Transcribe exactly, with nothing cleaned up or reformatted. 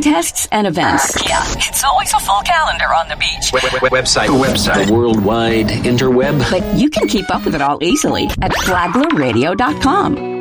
contests and events. Uh, yeah, it's always a full calendar on the beach. W- w- website. The website. The worldwide interweb. But you can keep up with it all easily at flagler radio dot com.